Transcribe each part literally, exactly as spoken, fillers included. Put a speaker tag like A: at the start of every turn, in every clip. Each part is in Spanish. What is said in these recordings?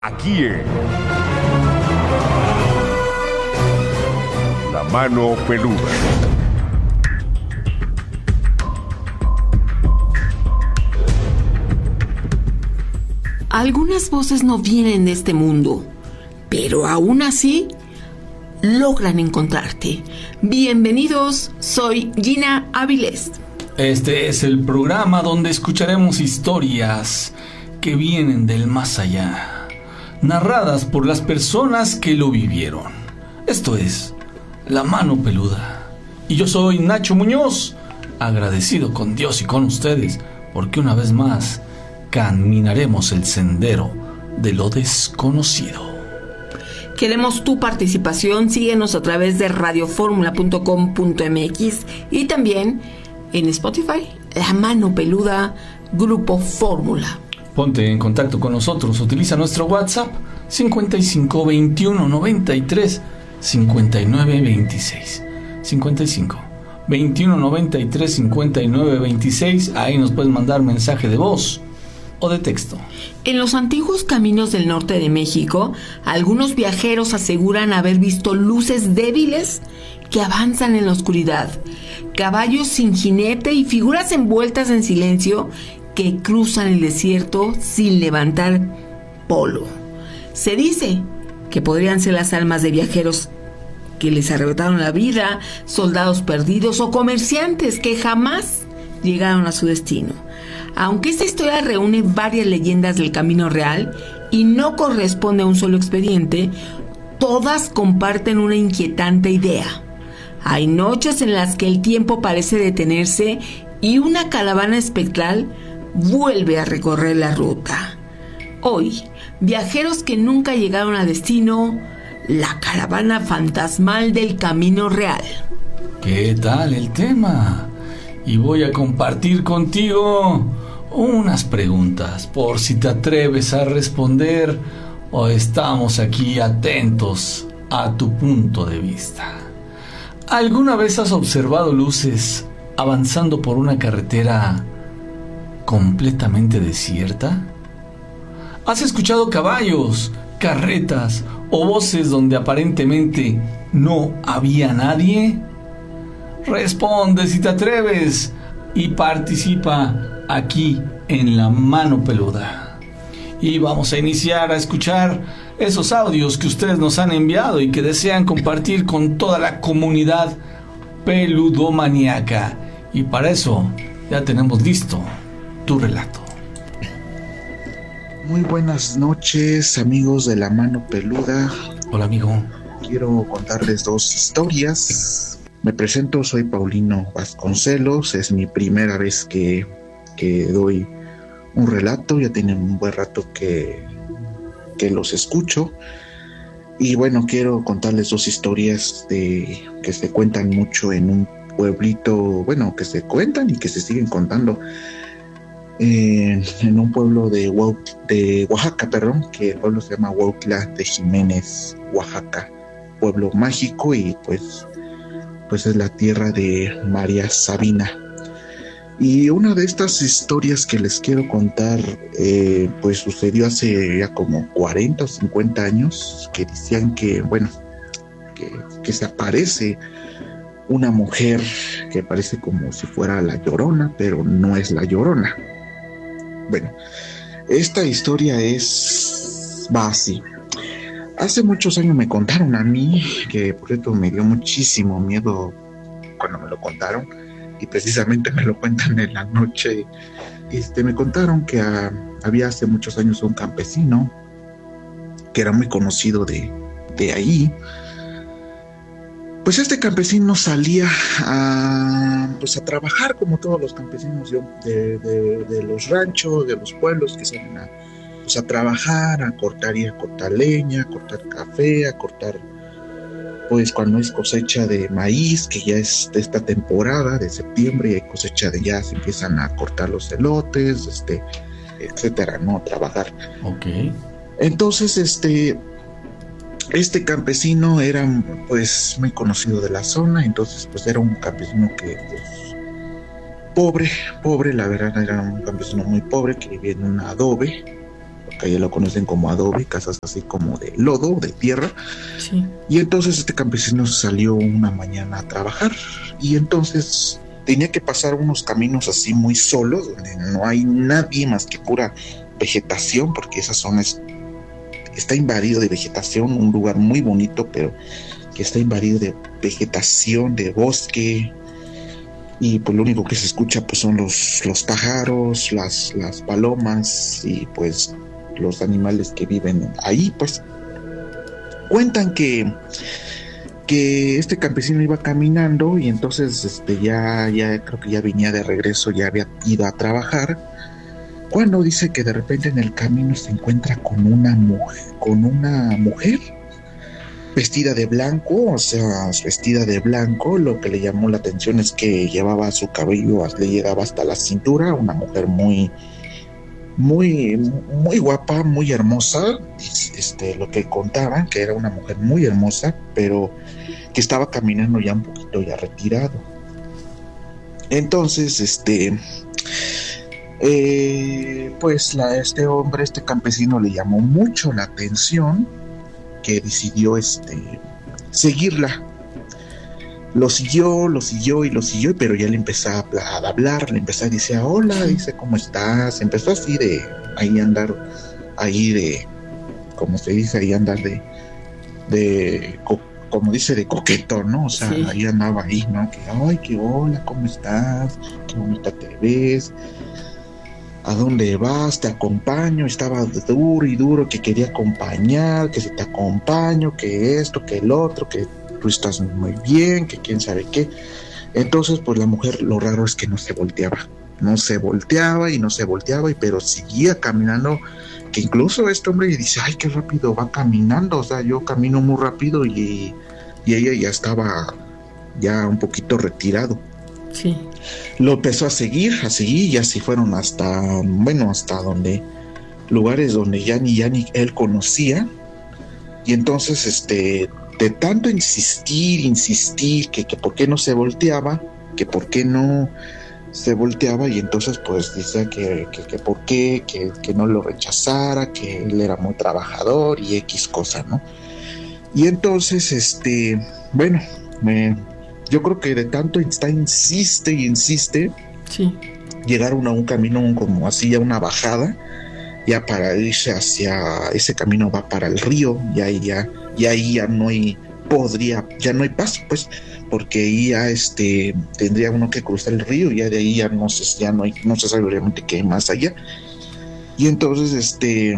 A: Aquí en La Mano Peluda.
B: Algunas voces no vienen de este mundo, pero aún así logran encontrarte. Bienvenidos, soy Gina Avilés.
C: Este es el programa donde escucharemos historias que vienen del más allá, narradas por las personas que lo vivieron. Esto es La Mano Peluda. Y yo soy Nacho Muñoz, agradecido con Dios y con ustedes, porque una vez más caminaremos el sendero de lo desconocido.
B: Queremos tu participación. Síguenos a través de radio fórmula punto com punto m x y también en Spotify, La Mano Peluda, Grupo Fórmula.
C: Ponte en contacto con nosotros. Utiliza nuestro WhatsApp cincuenta y cinco veintiuno noventa y tres cincuenta y nueve veintiséis. cincuenta y cinco veintiuno noventa y tres cincuenta y nueve veintiséis. Ahí nos puedes mandar mensaje de voz o de texto.
B: En los antiguos caminos del norte de México, algunos viajeros aseguran haber visto luces débiles que avanzan en la oscuridad, caballos sin jinete y figuras envueltas en silencio que cruzan el desierto sin levantar polvo. Se dice que podrían ser las almas de viajeros que les arrebataron la vida, soldados perdidos o comerciantes que jamás llegaron a su destino. Aunque esta historia reúne varias leyendas del camino real y no corresponde a un solo expediente, todas comparten una inquietante idea. Hay noches en las que el tiempo parece detenerse y una caravana espectral vuelve a recorrer la ruta. Hoy, viajeros que nunca llegaron a destino, la caravana fantasmal del camino real.
C: ¿Qué tal el tema? Y voy a compartir contigo unas preguntas por si te atreves a responder o estamos aquí atentos a tu punto de vista. ¿Alguna vez has observado luces avanzando por una carretera completamente desierta? ¿Has escuchado caballos, carretas o voces donde aparentemente no había nadie? Responde si te atreves y participa aquí en La Mano Peluda. Y vamos a iniciar a escuchar esos audios que ustedes nos han enviado y que desean compartir con toda la comunidad peludomaniaca. Y para eso ya tenemos listo tu relato.
D: Muy buenas noches, amigos de La Mano Peluda.
C: Hola, amigo.
D: Quiero contarles dos historias. Me presento, soy Paulino Vasconcelos. Es mi primera vez que, que doy un relato. Ya tiene un buen rato que, que los escucho. Y bueno, quiero contarles dos historias de, que se cuentan mucho en un pueblito, bueno, que se cuentan y que se siguen contando en, en un pueblo de, de Oaxaca, perdón, que el pueblo se llama Huautla de Jiménez, Oaxaca, pueblo mágico, y pues, pues es la tierra de María Sabina. Y una de estas historias que les quiero contar, eh, pues sucedió hace ya como cuarenta o cincuenta años, que decían que, bueno, que, que se aparece una mujer que parece como si fuera la Llorona, pero no es la Llorona. Bueno, esta historia es, va así. Hace muchos años me contaron a mí, que por cierto me dio muchísimo miedo cuando me lo contaron, y precisamente me lo cuentan en la noche. Este, me contaron que a, había hace muchos años un campesino que era muy conocido de, de ahí. Pues este campesino salía a, pues a trabajar como todos los campesinos de, de, de los ranchos, de los pueblos, que salen a, pues a trabajar, a cortar y a cortar leña, a cortar café, a cortar, pues cuando es cosecha de maíz, que ya es de esta temporada de septiembre, y hay cosecha de ya se empiezan a cortar los elotes, este, etcétera, ¿no? A trabajar.
C: Ok.
D: Entonces, este... Este campesino era pues muy conocido de la zona, entonces pues era un campesino que pues pobre, pobre, la verdad era un campesino muy pobre que vivía en un adobe, que allá lo conocen como adobe, casas así como de lodo, de tierra.
B: Sí.
D: Y entonces este campesino salió una mañana a trabajar y entonces tenía que pasar unos caminos así muy solos, donde no hay nadie más que pura vegetación, porque esa zona es, está invadido de vegetación, un lugar muy bonito, pero que está invadido de vegetación, de bosque, y pues lo único que se escucha pues son los, los pájaros, las, las palomas y pues los animales que viven ahí. Pues cuentan que que este campesino iba caminando y entonces este ya, ya creo que ya venía de regreso, ya había ido a trabajar, cuando dice que de repente en el camino se encuentra con una mujer, con una mujer vestida de blanco, o sea, vestida de blanco. Lo que le llamó la atención es que llevaba su cabello, le llegaba hasta la cintura, una mujer muy, muy, muy guapa, muy hermosa. Este, lo que contaban, que era una mujer muy hermosa, pero que estaba caminando ya un poquito ya retirado. Entonces, este, eh, pues la, este hombre, este campesino le llamó mucho la atención, que decidió este seguirla. Lo siguió, lo siguió y lo siguió, pero ya le empezó a hablar, le empezó a decir, hola, dice, ¿cómo estás? Empezó así de, ahí andar, ahí de, como se dice, ahí andar de, de, como dice, de coqueto, ¿no? O sea, sí. Ahí andaba ahí, ¿no? Que, ay, que hola, ¿cómo estás? Qué bonita te ves. ¿A dónde vas? Te acompaño. Estaba duro y duro que quería acompañar, que si te acompaño, que esto, que el otro, que tú estás muy bien, que quién sabe qué. Entonces, pues la mujer, lo raro es que no se volteaba. No se volteaba y no se volteaba, y pero seguía caminando, que incluso este hombre dice, ay, qué rápido va caminando. O sea, yo camino muy rápido y, y ella ya estaba ya un poquito retirado.
B: Sí.
D: Lo empezó a seguir, a seguir, y así fueron hasta, bueno, hasta donde, lugares donde ya ni, ya ni él conocía. Y entonces, este, de tanto insistir, insistir, que, que por qué no se volteaba, que por qué no se volteaba, y entonces pues dice que, que, que por qué, que, que no lo rechazara, que él era muy trabajador y X cosa, ¿no? Y entonces, este, bueno, me... yo creo que de tanto está, insiste y insiste,
B: sí.
D: Llegaron a un camino como así, a una bajada, ya para irse hacia ese camino va para el río, y ahí ya, y ahí ya no hay, podría, ya no hay paso, pues, porque ahí ya este, tendría uno que cruzar el río, y ya de ahí ya no se, ya no hay, no se sabe realmente qué hay más allá. Y entonces, este...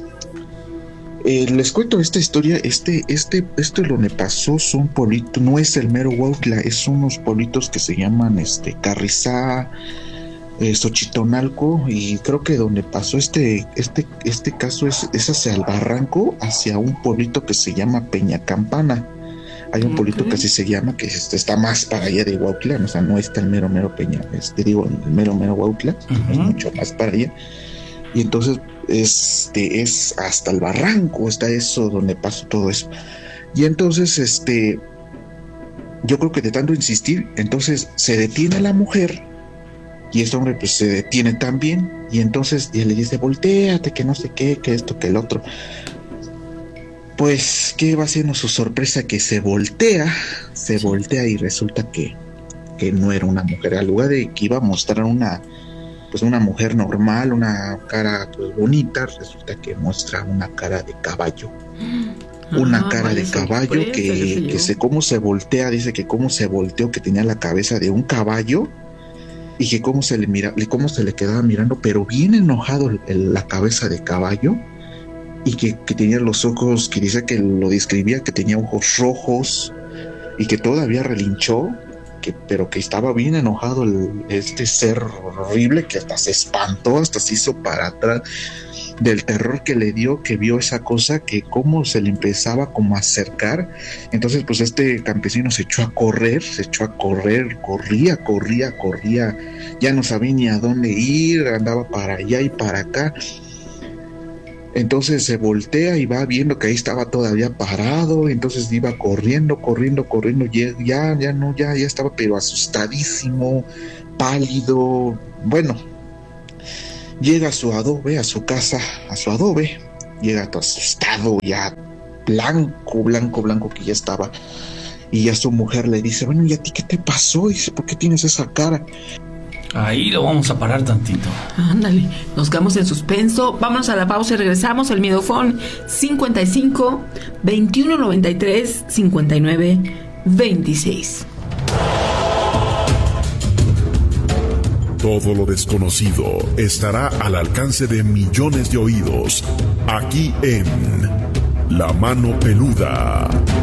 D: Eh, les cuento esta historia. Este, este, esto es lo que pasó, son pueblitos, no es el mero Huautla, es unos pueblitos que se llaman este Carrizá, eh, Xochitonalco, y creo que donde pasó este, este, este caso es, es hacia el barranco, hacia un pueblito que se llama Peñacampana. Hay un okay. pueblito que así se llama, que este, está más para allá de Huautla, o sea, no está el mero mero Peña, este, digo, el mero mero Huautla, uh-huh. Es mucho más para allá. Y entonces este es hasta el barranco, está eso donde pasó todo eso. Y entonces este yo creo que de tanto insistir, entonces se detiene la mujer, y este hombre pues se detiene también, y entonces y le dice, voltéate, que no sé qué, que esto, que el otro. Pues qué va siendo su sorpresa, que se voltea, se sí. voltea y resulta que, que no era una mujer. Al lugar de que iba a mostrar una pues una mujer normal, una cara pues bonita, resulta que muestra una cara de caballo. Una ah, cara de caballo que, que se cómo se voltea, dice que cómo se volteó, que tenía la cabeza de un caballo, y que cómo se le mira, cómo se le quedaba mirando, pero bien enojado el, el, la cabeza de caballo, y que, que tenía los ojos, que dice que lo describía, que tenía ojos rojos, y que todavía relinchó. Que, pero que estaba bien enojado el, este ser horrible, que hasta se espantó, hasta se hizo para atrás del terror que le dio, que vio esa cosa, que cómo se le empezaba como a acercar. Entonces pues este campesino se echó a correr, se echó a correr, corría, corría, corría, ya no sabía ni a dónde ir, andaba para allá y para acá. Entonces se voltea y va viendo que ahí estaba todavía parado, entonces iba corriendo, corriendo, corriendo, ya, ya, ya no, ya, ya estaba pero asustadísimo, pálido, bueno. Llega a su adobe, a su casa, a su adobe, llega todo asustado, ya blanco, blanco, blanco que ya estaba. Y a su mujer le dice, bueno, ¿y a ti qué te pasó? Y dice, ¿por qué tienes esa cara?
C: Ahí lo vamos a parar tantito.
B: Ándale, nos quedamos en suspenso. Vámonos a la pausa y regresamos. El Miedofón cincuenta y cinco, veintiuno noventa y tres, cincuenta y nueve, veintiséis.
A: Todo lo desconocido estará al alcance de millones de oídos, aquí en La Mano Peluda.